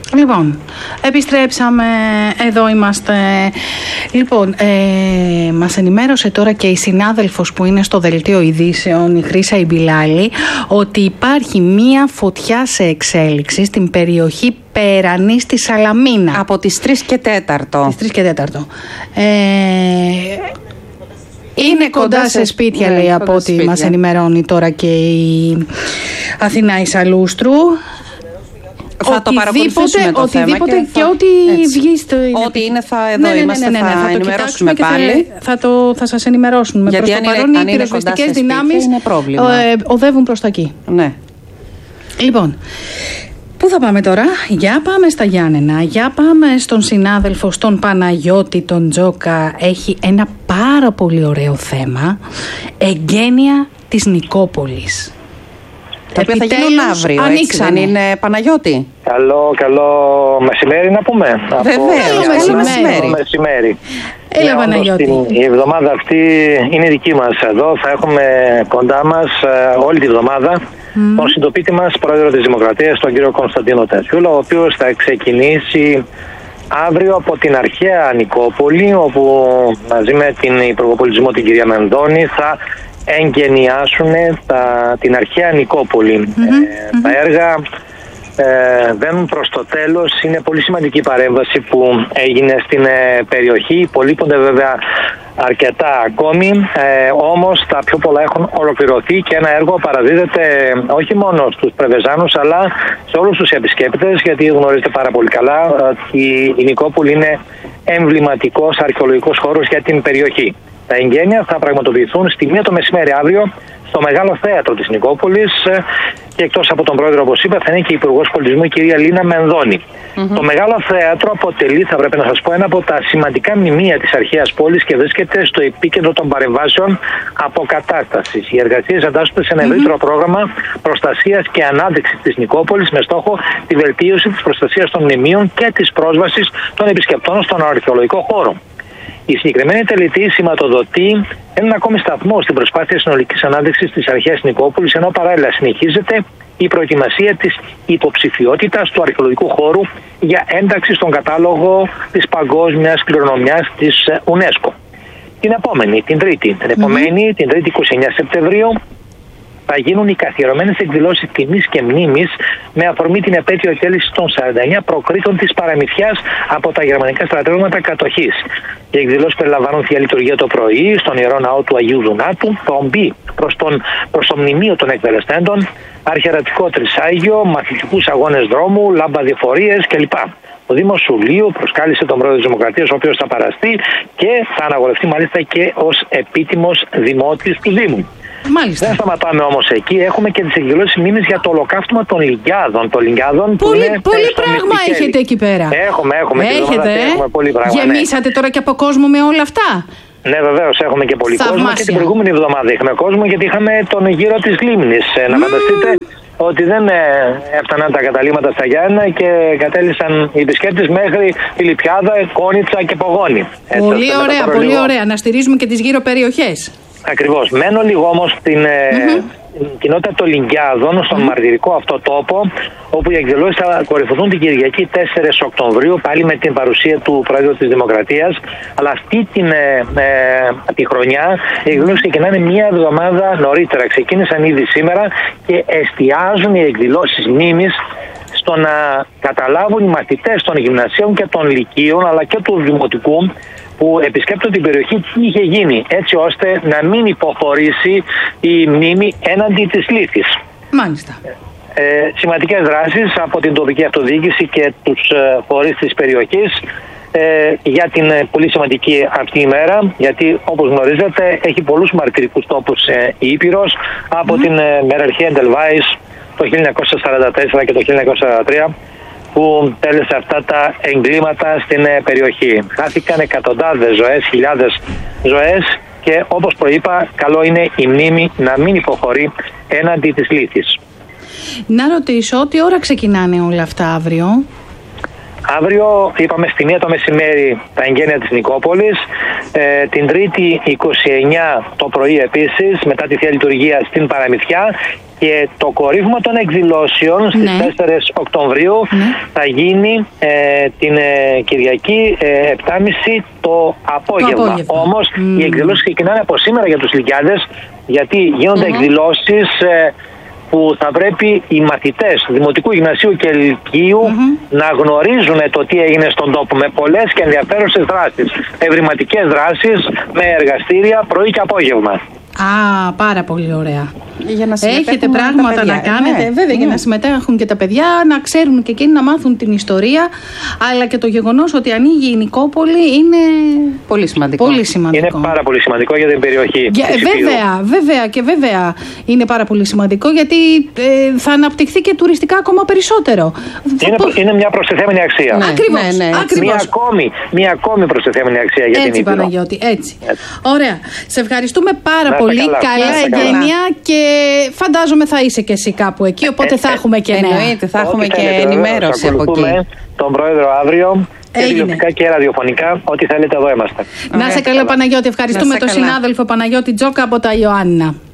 Λοιπόν, επιστρέψαμε, εδώ είμαστε. Λοιπόν, μας ενημέρωσε τώρα και η συνάδελφος που είναι στο Δελτίο Ειδήσεων, η Χρύσα Ιμπιλάλη, ότι υπάρχει μία φωτιά σε εξέλιξη στην περιοχή Περανή στη Σαλαμίνα. Από τις 3 και 4. Τις 3 και 4. Είναι κοντά σε σπίτια, ναι, λέει, από ό,τι μας ενημερώνει τώρα και η Αθηνά Ισαλούστρου. Θα το παρακολουθήσουμε το θέμα και ό,τι βγει στο... Ό,τι είναι εδώ είμαστε, θα ενημερώσουμε πάλι. Θα σας ενημερώσουμε. Γιατί προς το παρόν οι πυροσβεστικές δυνάμεις οδεύουν προς τα εκεί. Ναι. Λοιπόν, πού θα πάμε τώρα? Για πάμε στα Γιάννενα, για πάμε στον συνάδελφο, στον Παναγιώτη, τον Τζόκα. Έχει ένα πάρα πολύ ωραίο θέμα, εγγένεια της Νικόπολης. Τα οποία θα γίνουν αύριο, έτσι δεν είναι, Παναγιώτη? Καλό μεσημέρι να πούμε. Βεβαίως, καλό μεσημέρι. Έλα, Παναγιώτη. Η εβδομάδα αυτή είναι δική μας εδώ. Θα έχουμε κοντά μας όλη τη εβδομάδα τον συντοπίτη μας, πρόεδρο της Δημοκρατίας, τον κύριο Κωνσταντίνο Τεσιούλα, ο οποίος θα ξεκινήσει αύριο από την αρχαία Νικόπολη, όπου μαζί με την Υπουργό Πολιτισμού, την κυρία Μενδώνη, θα εγκαινιάσουν την αρχαία Νικόπολη. Τα έργα βαίνουν προς το τέλος. Είναι πολύ σημαντική παρέμβαση που έγινε στην περιοχή. Υπολείπονται βέβαια αρκετά ακόμη, όμως τα πιο πολλά έχουν ολοκληρωθεί και ένα έργο παραδίδεται όχι μόνο στους Πρεβεζάνους αλλά σε όλους τους επισκέπτες, γιατί γνωρίζετε πάρα πολύ καλά ότι η Νικόπολη είναι εμβληματικός αρχαιολογικός χώρος για την περιοχή. Τα εγγένεια θα πραγματοποιηθούν στη 1 το μεσημέρι αύριο στο Μεγάλο Θέατρο της Νικόπολης και εκτός από τον πρόεδρο, όπως είπα, θα είναι και η Υπουργός Πολιτισμού, η κυρία Λίνα Μενδώνη. Το Μεγάλο Θέατρο αποτελεί, θα πρέπει να σας πω, ένα από τα σημαντικά μνημεία της αρχαίας πόλης και βρίσκεται στο επίκεντρο των παρεμβάσεων αποκατάστασης. Οι εργασίες εντάσσονται σε ένα ευρύτερο πρόγραμμα προστασίας και ανάδειξης της Νικόπολης με στόχο τη βελτίωση της προστασίας των μνημείων και της πρόσβασης των επισκεπτών στον αρχαιολογικό χώρο. Η συγκεκριμένη τελετή σηματοδοτεί έναν ακόμη σταθμό στην προσπάθεια συνολικής ανάδειξης της αρχαίας Νικόπολης, ενώ παράλληλα συνεχίζεται η προετοιμασία της υποψηφιότητας του αρχαιολογικού χώρου για ένταξη στον κατάλογο της παγκόσμιας κληρονομιάς της UNESCO. Την επόμενη, την Τρίτη 29 Σεπτεμβρίου, θα γίνουν οι καθιερωμένες εκδηλώσεις τιμής και μνήμης με αφορμή την επέτειο εκτέλεσης των 49 προκρήτων της παραμυθιάς από τα γερμανικά στρατεύματα κατοχής. Οι εκδηλώσεις περιλαμβάνουν θεία λειτουργία το πρωί στον Ιερό Ναό του Αγίου Δουνάτου, πομπή προς το μνημείο των εκτελεστέντων, αρχιερατικό τρισάγιο, μαθητικούς αγώνες δρόμου, λαμπαδιοφορίες κλπ. Ο Δήμος Σουλίου προσκάλεσε τον πρόεδρο της Δημοκρατίας, ο οποίος θα παραστεί και θα αναγορευτεί μάλιστα και ως επίτιμος δημότης του Δήμου. Μάλιστα. Δεν σταματάμε όμως εκεί. Έχουμε και τις εκδηλώσεις μνήμης για το ολοκαύτωμα των Λιγκιάδων. Πολύ πράγμα έχετε εκεί πέρα. Έχουμε. Έχετε. Έχουμε πολύ πράγμα. Γεμίσατε τώρα και από κόσμο με όλα αυτά. Ναι, βεβαίως έχουμε και πολύ κόσμο. Και την προηγούμενη εβδομάδα είχαμε κόσμο, γιατί είχαμε τον γύρο της Λίμνης. Να φανταστείτε ότι δεν έφταναν τα καταλήμματα στα Γιάννενα και κατέλησαν οι επισκέπτες μέχρι τη Λιπιάδα, Κόνιτσα και Πογόνη. Πολύ ωραία. Να στηρίζουμε και τις γύρω περιοχές. Ακριβώς. Μένω λίγο όμως στην κοινότητα των Λιγκιάδων, στον μαρτυρικό αυτό τόπο, όπου οι εκδηλώσεις θα κορυφωθούν την Κυριακή 4 Οκτωβρίου, πάλι με την παρουσία του Πρόεδρου της Δημοκρατίας. Αλλά αυτή τη χρονιά οι εκδηλώσεις ξεκινάνε μία εβδομάδα νωρίτερα. Ξεκίνησαν ήδη σήμερα και εστιάζουν οι εκδηλώσεις μνήμης στο να καταλάβουν οι μαθητές των γυμνασίων και των λυκείων αλλά και του δημοτικού που επισκέπτονται την περιοχή τι είχε γίνει, έτσι ώστε να μην υποχωρήσει η μνήμη έναντι της λύθης. Μάλιστα. Σημαντικές δράσεις από την τοπική αυτοδιοίκηση και τους φορείς της περιοχής για την πολύ σημαντική αυτή ημέρα, γιατί όπως γνωρίζετε έχει πολλούς μαρτυρικούς τόπους η Ήπειρος, από την μεραρχία Εντελβάης το 1944 και το 1943, που τέλεσε αυτά τα εγκλήματα στην περιοχή. Χάθηκαν εκατοντάδες ζωές, χιλιάδες ζωές και όπως προείπα, καλό είναι η μνήμη να μην υποχωρεί έναντι της λύθης. Να ρωτήσω, τι ώρα ξεκινάνε όλα αυτά αύριο? Αύριο είπαμε στη 1 το μεσημέρι τα εγγένεια της Νικόπολης, την Τρίτη 29 το πρωί επίσης μετά τη Θεία Λειτουργία στην Παραμυθιά Και το κορύφωμα των εκδηλώσεων στις 4 Οκτωβρίου θα γίνει την Κυριακή 7.30 το απόγευμα. Όμως οι εκδηλώσεις ξεκινάνε από σήμερα για τους Λυκειάδες, γιατί γίνονται εκδηλώσεις που θα πρέπει οι μαθητές Δημοτικού Γυμνασίου και Λυκείου να γνωρίζουν το τι έγινε στον τόπο, με πολλές και ενδιαφέρουσες δράσεις, ευρηματικές δράσεις, με εργαστήρια πρωί και απόγευμα. Πάρα πολύ ωραία. Για να έχετε πράγματα να κάνετε, βέβαια, για να συμμετέχουν και τα παιδιά, να ξέρουν και εκείνοι, να μάθουν την ιστορία, αλλά και το γεγονός ότι ανοίγει η Νικόπολη είναι πολύ σημαντικό. Είναι πάρα πολύ σημαντικό για την περιοχή. Βέβαια είναι πάρα πολύ σημαντικό, γιατί θα αναπτυχθεί και τουριστικά ακόμα περισσότερο. Είναι μια προστιθέμενη αξία. Ακριβώς. Μια ακόμη προστιθέμενη αξία για την Ήπειρο. Έτσι, Παναγιώτη, έτσι. Ωραία. Σε ευχαριστούμε πάρα πολύ. Καλά εγγένεια και φαντάζομαι θα είσαι και εσύ κάπου εκεί, οπότε θα έχουμε και νέα. Εννοείται, θα έχουμε και ενημέρωση από εκεί. Τον πρόεδρο αύριο. Και τηλεοπτικά και ραδιοφωνικά, ό,τι θέλετε εδώ είμαστε. Να σε καλά, Παναγιώτη. Ευχαριστούμε τον συνάδελφο Παναγιώτη Τζόκα από τα Ιωάννινα.